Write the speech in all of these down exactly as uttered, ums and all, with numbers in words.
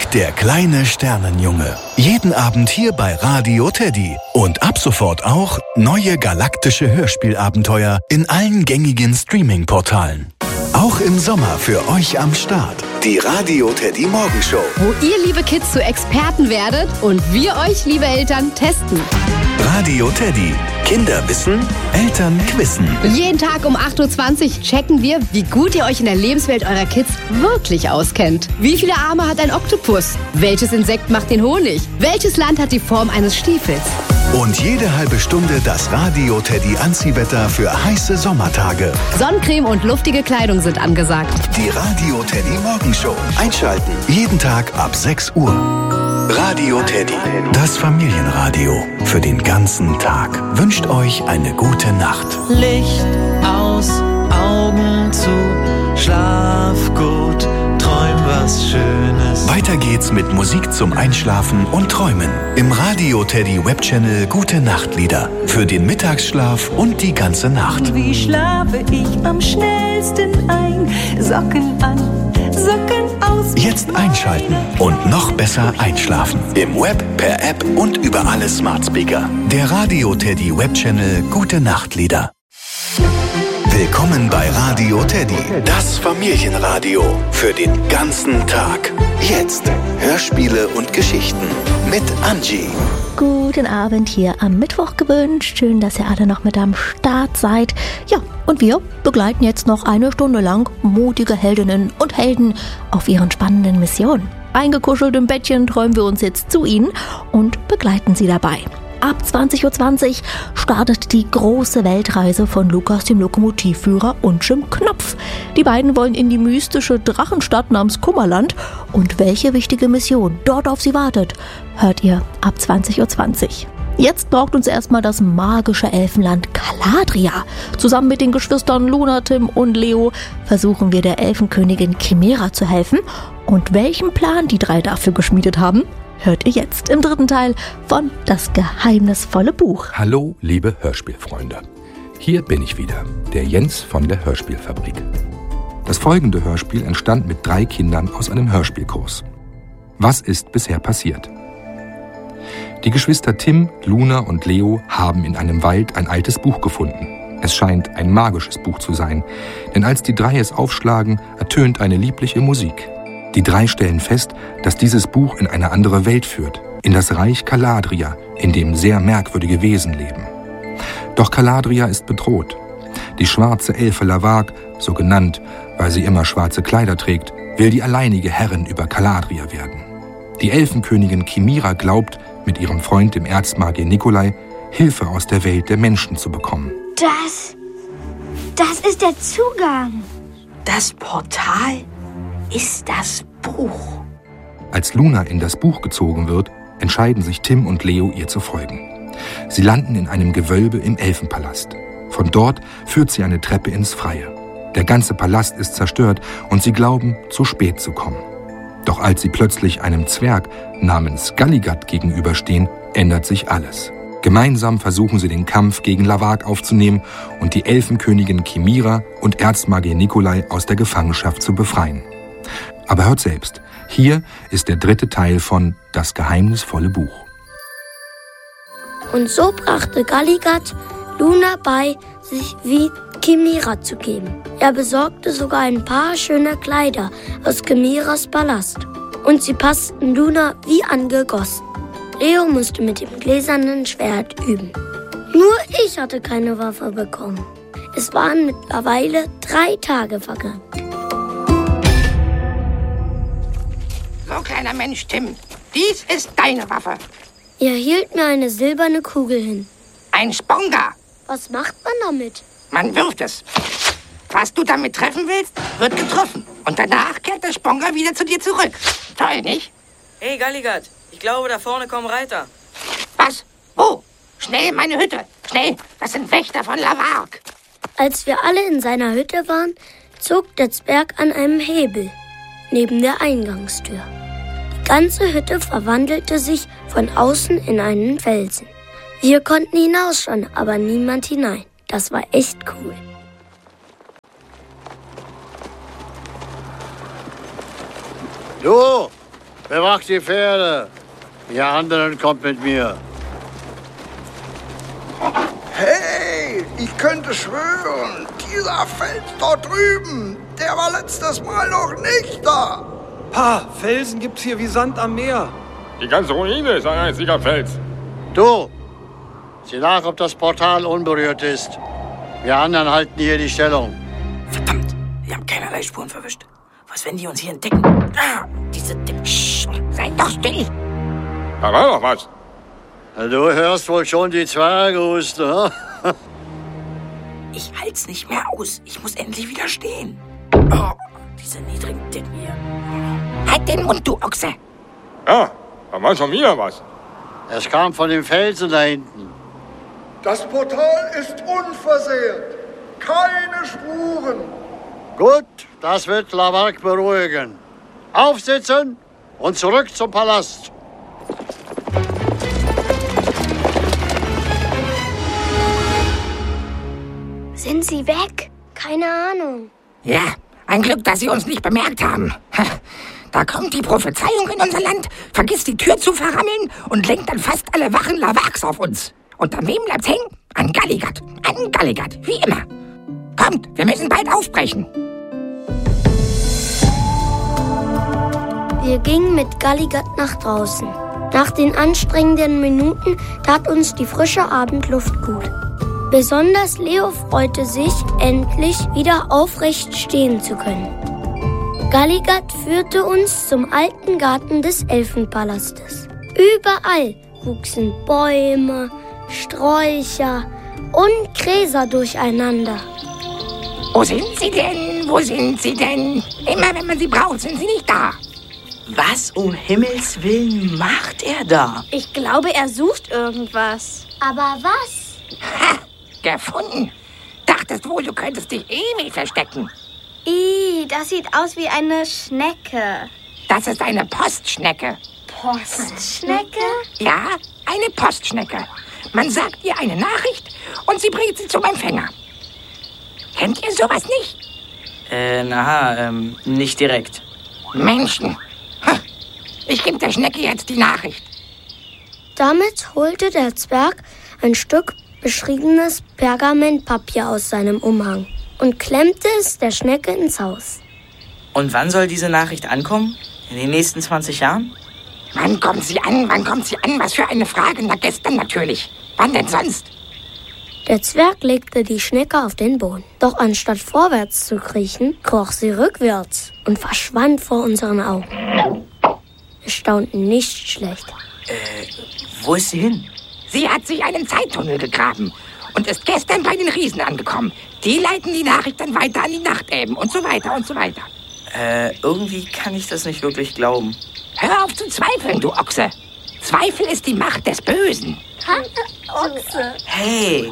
Mike, der kleine Sternenjunge. Jeden Abend hier bei Radio Teddy. Und ab sofort auch neue galaktische Hörspielabenteuer in allen gängigen Streaming-Portalen. Auch im Sommer für euch am Start. Die Radio Teddy Morgenshow. Wo ihr, liebe Kids, zu Experten werdet und wir euch, liebe Eltern, testen. Radio Teddy. Kinder wissen, Eltern quizzen. Jeden Tag um acht Uhr zwanzig checken wir, wie gut ihr euch in der Lebenswelt eurer Kids wirklich auskennt. Wie viele Arme hat ein Oktopus? Welches Insekt macht den Honig? Welches Land hat die Form eines Stiefels? Und jede halbe Stunde das Radio Teddy Anziehwetter für heiße Sommertage. Sonnencreme und luftige Kleidung sind angesagt. Die Radio Teddy Morgenshow. Einschalten. Jeden Tag ab sechs Uhr. Radio Teddy. Das Familienradio für den ganzen Tag. Wünscht euch eine gute Nacht. Licht aus, Augen zu, schlaf gut, träum was Schönes. Weiter geht's mit Musik zum Einschlafen und Träumen. Im Radio Teddy Webchannel Gute Nachtlieder. Für den Mittagsschlaf und die ganze Nacht. Wie schlafe ich am schnellsten ein? Socken an, Socken aus. Jetzt einschalten und noch besser einschlafen. Im Web, per App und über alle Smart Speaker. Der Radio Teddy Webchannel Gute Nachtlieder. Willkommen bei Radio Teddy, das Familienradio für den ganzen Tag. Jetzt Hörspiele und Geschichten mit Angie. Guten Abend hier am Mittwoch gewünscht. Schön, dass ihr alle noch mit am Start seid. Ja, und wir begleiten jetzt noch eine Stunde lang mutige Heldinnen und Helden auf ihren spannenden Missionen. Eingekuschelt im Bettchen träumen wir uns jetzt zu ihnen und begleiten sie dabei. Ab zwanzig Uhr zwanzig startet die große Weltreise von Lukas, dem Lokomotivführer, und Jim Knopf. Die beiden wollen in die mystische Drachenstadt namens Kummerland. Und welche wichtige Mission dort auf sie wartet, hört ihr ab zwanzig Uhr zwanzig. Jetzt braucht uns erstmal das magische Elfenland Galadria. Zusammen mit den Geschwistern Luna, Tim und Leo versuchen wir der Elfenkönigin Chimera zu helfen. Und welchen Plan die drei dafür geschmiedet haben, hört ihr jetzt im dritten Teil von Das geheimnisvolle Buch. Hallo, liebe Hörspielfreunde. Hier bin ich wieder, der Jens von der Hörspielfabrik. Das folgende Hörspiel entstand mit drei Kindern aus einem Hörspielkurs. Was ist bisher passiert? Die Geschwister Tim, Luna und Leo haben in einem Wald ein altes Buch gefunden. Es scheint ein magisches Buch zu sein, denn als die drei es aufschlagen, ertönt eine liebliche Musik. Die drei stellen fest, dass dieses Buch in eine andere Welt führt, in das Reich Galadria, in dem sehr merkwürdige Wesen leben. Doch Galadria ist bedroht. Die schwarze Elfe Lavag, so genannt, weil sie immer schwarze Kleider trägt, will die alleinige Herrin über Galadria werden. Die Elfenkönigin Chimera glaubt, mit ihrem Freund, dem Erzmagier Nikolai, Hilfe aus der Welt der Menschen zu bekommen. Das, das ist der Zugang. Das Portal ist das Buch. Als Luna in das Buch gezogen wird, entscheiden sich Tim und Leo, ihr zu folgen. Sie landen in einem Gewölbe im Elfenpalast. Von dort führt sie eine Treppe ins Freie. Der ganze Palast ist zerstört und sie glauben, zu spät zu kommen. Doch als sie plötzlich einem Zwerg namens Galligat gegenüberstehen, ändert sich alles. Gemeinsam versuchen sie den Kampf gegen Lavag aufzunehmen und die Elfenkönigin Chimera und Erzmagier Nikolai aus der Gefangenschaft zu befreien. Aber hört selbst, hier ist der dritte Teil von Das geheimnisvolle Buch. Und so brachte Galligat Luna bei, sich wie Chimera zu geben. Er besorgte sogar ein paar schöne Kleider aus Chimeras Palast. Und sie passten Luna wie angegossen. Leo musste mit dem gläsernen Schwert üben. Nur ich hatte keine Waffe bekommen. Es waren mittlerweile drei Tage vergangen. So, kleiner Mensch, Tim, dies ist deine Waffe. Er hielt mir eine silberne Kugel hin. Ein Sponga. Was macht man damit? Man wirft es. Was du damit treffen willst, wird getroffen. Und danach kehrt der Sponga wieder zu dir zurück. Toll, nicht? Hey, Galligat, ich glaube, da vorne kommen Reiter. Was? Wo? Schnell in meine Hütte. Schnell, das sind Wächter von Lavag. Als wir alle in seiner Hütte waren, zog der Zwerg an einem Hebel neben der Eingangstür. Die ganze Hütte verwandelte sich von außen in einen Felsen. Wir konnten hinausschauen, aber niemand hinein. Das war echt cool. Du, bewacht die Pferde. Ihr anderen kommt mit mir. Hey, ich könnte schwören, dieser Fels dort drüben, der war letztes Mal noch nicht da. Pa, Felsen gibt's hier wie Sand am Meer. Die ganze Ruine ist ein einziger Fels. Du, sieh nach, ob das Portal unberührt ist. Wir anderen halten hier die Stellung. Verdammt, wir haben keinerlei Spuren verwischt. Was, wenn die uns hier entdecken? Ah, diese Dipp. Seid doch still. Da war doch was. Du hörst wohl schon die Zwerge husten, hm? Ich halt's nicht mehr aus. Ich muss endlich wieder stehen. Oh, diese niedrigen Dicken hier. Halt den Mund, du Ochse. Ja, da war schon wieder was. Es kam von dem Felsen da hinten. Das Portal ist unversehrt. Keine Spuren. Gut, das wird Lavarque beruhigen. Aufsitzen und zurück zum Palast. Sind sie weg? Keine Ahnung. Ja, ein Glück, dass sie uns nicht bemerkt haben. Da kommt die Prophezeiung in unser Land, vergisst die Tür zu verrammeln und lenkt dann fast alle Wachen Lavarques auf uns. Und an wem bleibt's hängen? An Galligat. An Galligat, wie immer. Kommt, wir müssen bald aufbrechen. Wir gingen mit Galligat nach draußen. Nach den anstrengenden Minuten tat uns die frische Abendluft gut. Besonders Leo freute sich, endlich wieder aufrecht stehen zu können. Galligat führte uns zum alten Garten des Elfenpalastes. Überall wuchsen Bäume, Sträucher und Gräser durcheinander. Wo sind sie denn? Wo sind sie denn? Immer wenn man sie braucht, sind sie nicht da. Was um Himmels Willen macht er da? Ich glaube, er sucht irgendwas. Aber was? Ha, gefunden. Dachtest wohl, du könntest dich ewig verstecken. Ih, das sieht aus wie eine Schnecke. Das ist eine Postschnecke. Postschnecke? Ja, eine Postschnecke. Man sagt ihr eine Nachricht und sie bringt sie zum Empfänger. Kennt ihr sowas nicht? Äh, na, ähm, nicht direkt. Menschen. Ich gebe der Schnecke jetzt die Nachricht. Damit holte der Zwerg ein Stück beschriebenes Pergamentpapier aus seinem Umhang und klemmte es der Schnecke ins Haus. Und wann soll diese Nachricht ankommen? In den nächsten zwanzig Jahren? Wann kommt sie an? Wann kommt sie an? Was für eine Frage. Na, gestern natürlich. Wann denn sonst? Der Zwerg legte die Schnecke auf den Boden. Doch anstatt vorwärts zu kriechen, kroch sie rückwärts und verschwand vor unseren Augen. Wir staunten nicht schlecht. Äh, wo ist sie hin? Sie hat sich einen Zeittunnel gegraben und ist gestern bei den Riesen angekommen. Die leiten die Nachricht dann weiter an die Nachtelben und so weiter und so weiter. Äh, irgendwie kann ich das nicht wirklich glauben. Hör auf zu zweifeln, du Ochse. Zweifel ist die Macht des Bösen. Ochse. Hey.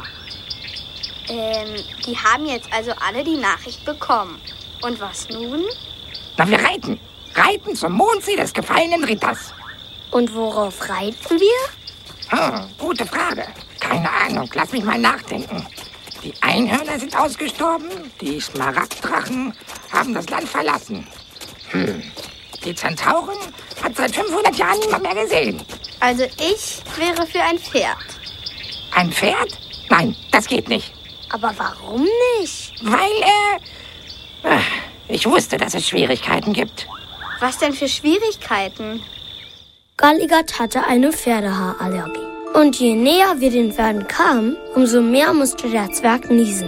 Ähm, die haben jetzt also alle die Nachricht bekommen. Und was nun? Na, wir reiten. Reiten zum Mondsee des gefallenen Ritters. Und worauf reiten wir? Hm, gute Frage. Keine Ahnung, lass mich mal nachdenken. Die Einhörner sind ausgestorben, die Smaragddrachen haben das Land verlassen. Hm. Die Zentauren hat seit fünfhundert Jahren niemand mehr gesehen. Also ich wäre für ein Pferd. Ein Pferd? Nein, das geht nicht. Aber warum nicht? Weil, äh... ich wusste, dass es Schwierigkeiten gibt. Was denn für Schwierigkeiten? Galligat hatte eine Pferdehaarallergie. Und je näher wir den Pferden kamen, umso mehr musste der Zwerg niesen.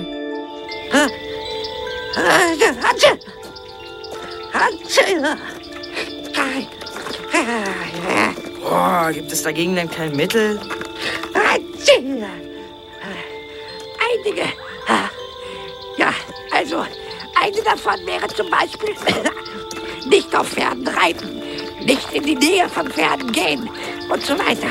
Boah, gibt es dagegen denn kein Mittel? Einige. Ja, also, eine davon wäre zum Beispiel nicht auf Pferden reiten, nicht in die Nähe von Pferden gehen und so weiter.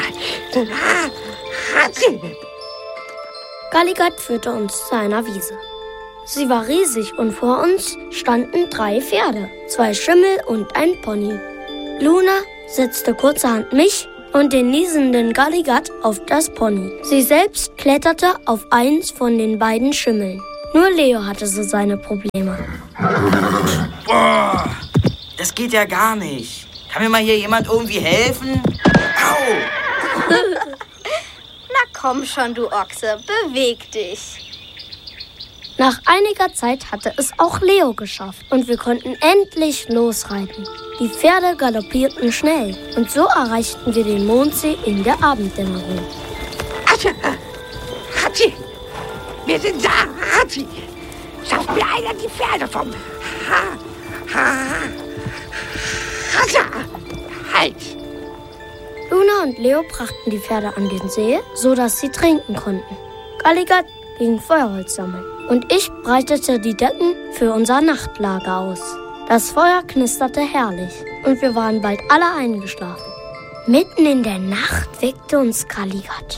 Galligat führte uns zu einer Wiese. Sie war riesig und vor uns standen drei Pferde, zwei Schimmel und ein Pony. Luna setzte kurzerhand mich und den niesenden Galligat auf das Pony. Sie selbst kletterte auf eins von den beiden Schimmeln. Nur Leo hatte so seine Probleme. Boah, das geht ja gar nicht. Kann mir mal hier jemand irgendwie helfen? Au! Na komm schon, du Ochse, beweg dich. Nach einiger Zeit hatte es auch Leo geschafft und wir konnten endlich losreiten. Die Pferde galoppierten schnell und so erreichten wir den Mondsee in der Abenddämmerung. Hatschi! Hatschi! Wir sind da, Hatschi! Schafft mir einer die Pferde vom Ha... Ha... Hatscha! Halt! Luna und Leo brachten die Pferde an den See, sodass sie trinken konnten. Galligat ging Feuerholz sammeln und ich breitete die Decken für unser Nachtlager aus. Das Feuer knisterte herrlich und wir waren bald alle eingeschlafen. Mitten in der Nacht weckte uns Galligat.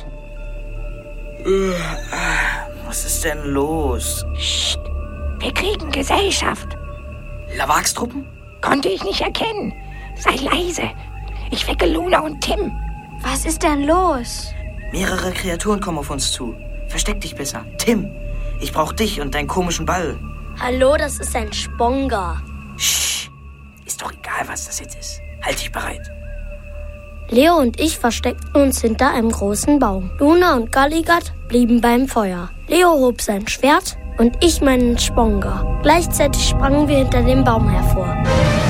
Was ist denn los? Psst, wir kriegen Gesellschaft. Lavaks Truppen? Konnte ich nicht erkennen. Sei leise. Ich wecke Luna und Tim. Was ist denn los? Mehrere Kreaturen kommen auf uns zu. Versteck dich besser. Tim, ich brauch dich und deinen komischen Ball. Hallo, das ist ein Sponga. Shh. Ist doch egal, was das jetzt ist. Halt dich bereit. Leo und ich versteckten uns hinter einem großen Baum. Luna und Galligat blieben beim Feuer. Leo hob sein Schwert und ich meinen Sponga. Gleichzeitig sprangen wir hinter dem Baum hervor.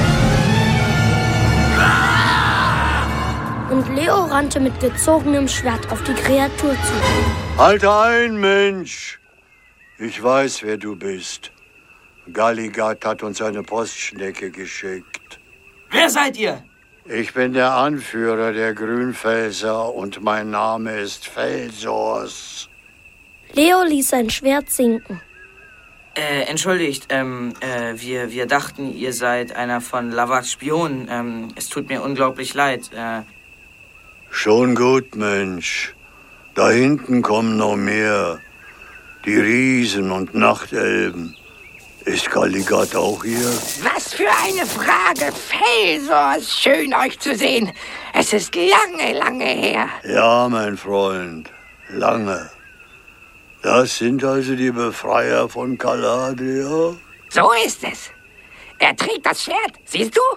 Und Leo rannte mit gezogenem Schwert auf die Kreatur zu. Halte ein, Mensch! Ich weiß, wer du bist. Galligat hat uns eine Postschnecke geschickt. Wer seid ihr? Ich bin der Anführer der Grünfelser und mein Name ist Felsors. Leo ließ sein Schwert sinken. Äh, entschuldigt, ähm, äh, wir, wir dachten, ihr seid einer von Lavaks Spionen. Ähm, es tut mir unglaublich leid. Äh, Schon gut, Mensch. Da hinten kommen noch mehr. Die Riesen und Nachtelben. Ist Galligat auch hier? Was für eine Frage, Felsors. Schön, euch zu sehen. Es ist lange, lange her. Ja, mein Freund. Lange. Das sind also die Befreier von Caladria? So ist es. Er trägt das Schwert, siehst du?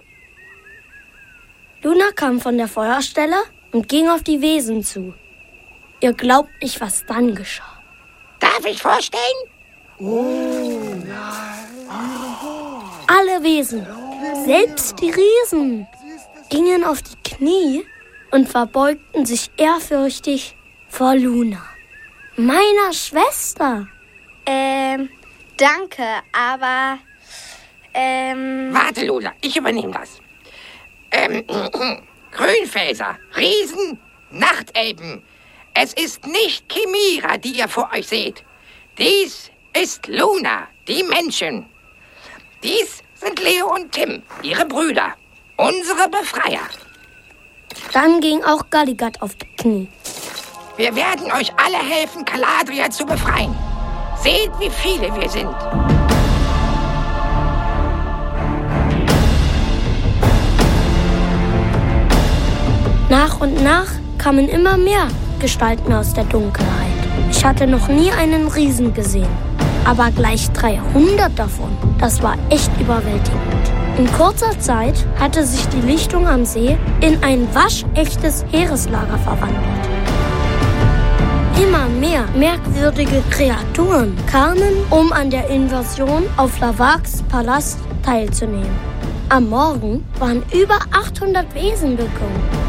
Luna kam von der Feuerstelle und ging auf die Wesen zu. Ihr glaubt nicht, was dann geschah. Darf ich vorstellen? Oh. Alle Wesen, selbst die Riesen, gingen auf die Knie und verbeugten sich ehrfürchtig vor Luna, meiner Schwester. Ähm, danke, aber, ähm... Warte, Luna, ich übernehme das. Ähm, Grünfelser, Riesen, Nachtelben. Es ist nicht Chimera, die ihr vor euch seht. Dies ist Luna, die Menschen. Dies sind Leo und Tim, ihre Brüder, unsere Befreier. Dann ging auch Galligat auf die Knie. Wir werden euch alle helfen, Caladria zu befreien. Seht, wie viele wir sind. Nach und nach kamen immer mehr Gestalten aus der Dunkelheit. Ich hatte noch nie einen Riesen gesehen, aber gleich dreihundert davon. Das war echt überwältigend. In kurzer Zeit hatte sich die Lichtung am See in ein waschechtes Heereslager verwandelt. Immer mehr merkwürdige Kreaturen kamen, um an der Invasion auf Lavaks Palast teilzunehmen. Am Morgen waren über achthundert Wesen gekommen.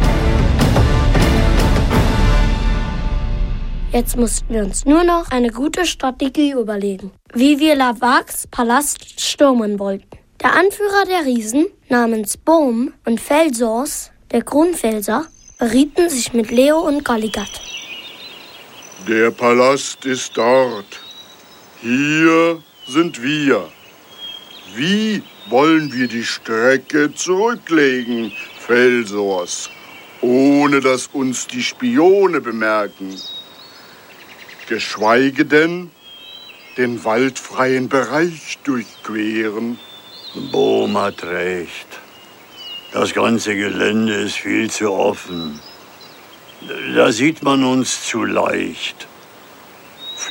Jetzt mussten wir uns nur noch eine gute Strategie überlegen, wie wir Lavaks Palast stürmen wollten. Der Anführer der Riesen namens Bohm und Felsors, der Grünfelser, berieten sich mit Leo und Galligat. Der Palast ist dort. Hier sind wir. Wie wollen wir die Strecke zurücklegen, Felsors, ohne dass uns die Spione bemerken? Geschweige denn den waldfreien Bereich durchqueren. Bohm hat recht. Das ganze Gelände ist viel zu offen. Da sieht man uns zu leicht.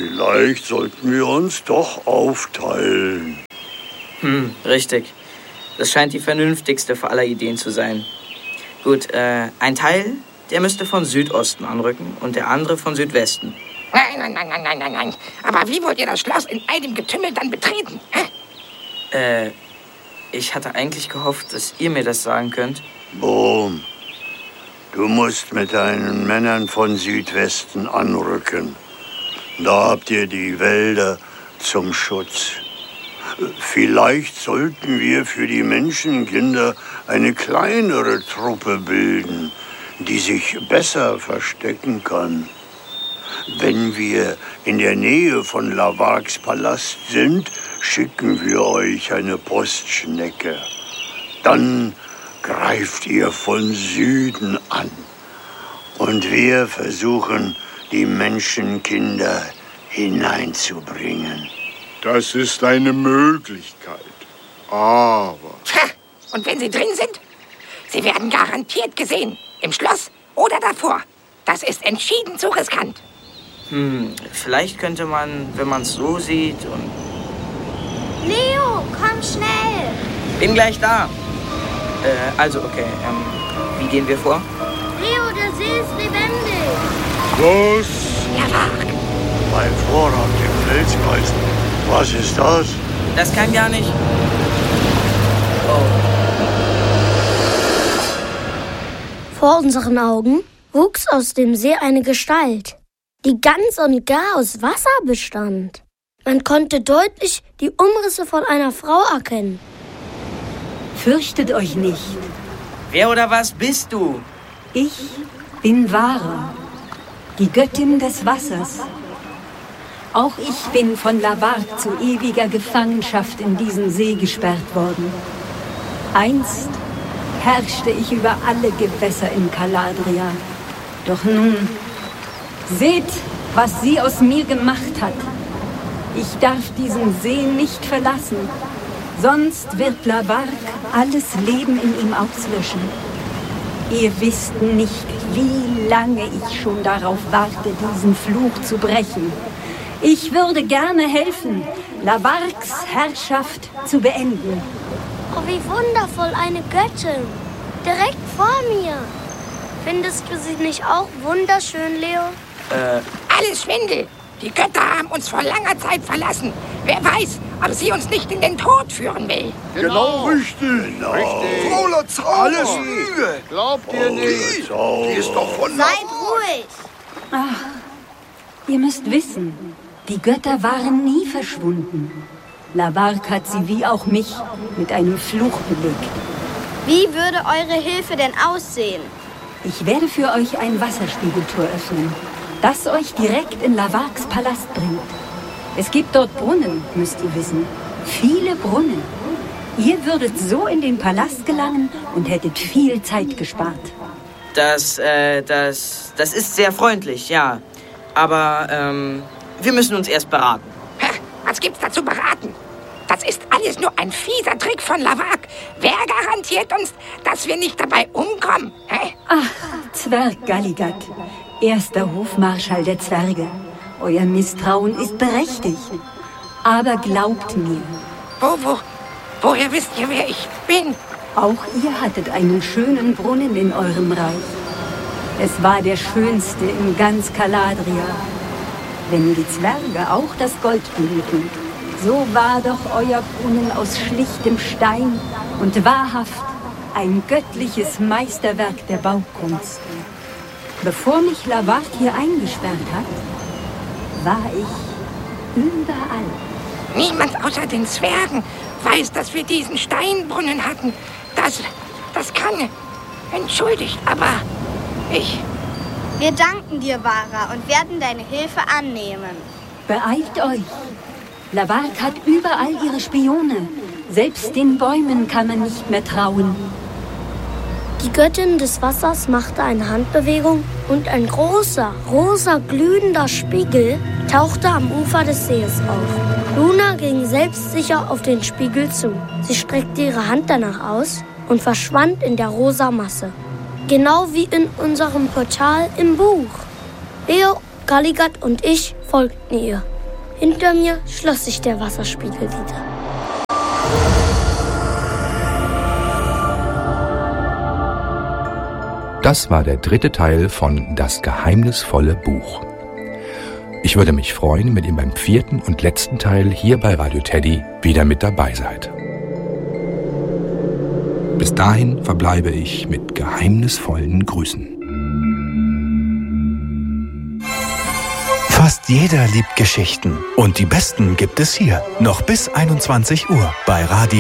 Vielleicht sollten wir uns doch aufteilen. Hm, richtig. Das scheint die vernünftigste aller Ideen zu sein. Gut, äh, ein Teil, der müsste von Südosten anrücken und der andere von Südwesten. Nein, nein, nein, nein, nein, nein, nein. Aber wie wollt ihr das Schloss in all dem Getümmel dann betreten? Hä? Äh, ich hatte eigentlich gehofft, dass ihr mir das sagen könnt. Boom. Du musst mit deinen Männern von Südwesten anrücken. Da habt ihr die Wälder zum Schutz. Vielleicht sollten wir für die Menschenkinder eine kleinere Truppe bilden, die sich besser verstecken kann. Wenn wir in der Nähe von Lavarks Palast sind, schicken wir euch eine Postschnecke. Dann greift ihr von Süden an. Und wir versuchen, die Menschenkinder hineinzubringen. Das ist eine Möglichkeit. Aber... Tja, und wenn sie drin sind? Sie werden garantiert gesehen. Im Schloss oder davor. Das ist entschieden zu riskant. Hm, vielleicht könnte man, wenn man es so sieht und... Leo, komm schnell! Bin gleich da. Äh, also, okay, ähm, wie gehen wir vor? Leo, der See ist lebendig. Was? Ja, Bei Vorrat im Felskreis. Was ist das? Das kann gar nicht... Vor unseren Augen wuchs aus dem See eine Gestalt, die ganz und gar aus Wasser bestand. Man konnte deutlich die Umrisse von einer Frau erkennen. Fürchtet euch nicht. Wer oder was bist du? Ich bin Vara, die Göttin des Wassers. Auch ich bin von Lavark zu ewiger Gefangenschaft in diesen See gesperrt worden. Einst herrschte ich über alle Gewässer in Caladria. Doch nun, seht, was sie aus mir gemacht hat. Ich darf diesen See nicht verlassen, sonst wird Lavark alles Leben in ihm auslöschen. Ihr wisst nicht, wie lange ich schon darauf warte, diesen Fluch zu brechen. Ich würde gerne helfen, Lavarks Herrschaft zu beenden. Oh, wie wundervoll, eine Göttin. Direkt vor mir. Findest du sie nicht auch wunderschön, Leo? Äh... Alles Schwindel. Die Götter haben uns vor langer Zeit verlassen. Wer weiß, ob sie uns nicht in den Tod führen will. Genau, richtig. Genau. Richtig. Fauler Zauber. Alles Lüge. Glaubt ihr nicht? Die ist doch von... Seid ruhig. Ach, ihr müsst wissen, die Götter waren nie verschwunden. Lavark hat sie wie auch mich mit einem Fluch belegt. Wie würde eure Hilfe denn aussehen? Ich werde für euch ein Wasserspiegeltor öffnen, das euch direkt in Lavarks Palast bringt. Es gibt dort Brunnen, müsst ihr wissen. Viele Brunnen. Ihr würdet so in den Palast gelangen und hättet viel Zeit gespart. Das, äh, das, das ist sehr freundlich, ja. Aber, ähm, wir müssen uns erst beraten. Was gibt's da zu beraten? Das ist alles nur ein fieser Trick von Lavark. Wer garantiert uns, dass wir nicht dabei umkommen? Hä? Ach, Zwerg Galligat, erster Hofmarschall der Zwerge. Euer Misstrauen ist berechtigt. Aber glaubt mir. Wo, wo, woher wisst ihr, wer ich bin? Auch ihr hattet einen schönen Brunnen in eurem Reich. Es war der schönste in ganz Caladria. Wenn die Zwerge auch das Gold benötigen, so war doch euer Brunnen aus schlichtem Stein und wahrhaft ein göttliches Meisterwerk der Baukunst. Bevor mich Lavark hier eingesperrt hat, war ich überall. Niemand außer den Zwergen weiß, dass wir diesen Steinbrunnen hatten. Das, das kann... Entschuldigt, aber ich... Wir danken dir, Vara, und werden deine Hilfe annehmen. Beeilt euch. Lavark hat überall ihre Spione. Selbst den Bäumen kann man nicht mehr trauen. Die Göttin des Wassers machte eine Handbewegung und ein großer, rosa glühender Spiegel tauchte am Ufer des Sees auf. Luna ging selbstsicher auf den Spiegel zu. Sie streckte ihre Hand danach aus und verschwand in der rosa Masse. Genau wie in unserem Portal im Buch. Leo, Galligat und ich folgten ihr. Hinter mir schloss sich der Wasserspiegel wieder. Das war der dritte Teil von Das geheimnisvolle Buch. Ich würde mich freuen, wenn ihr beim vierten und letzten Teil hier bei Radio Teddy wieder mit dabei seid. Bis dahin verbleibe ich mit geheimnisvollen Grüßen. Fast jeder liebt Geschichten und die besten gibt es hier. Noch bis einundzwanzig Uhr bei Radio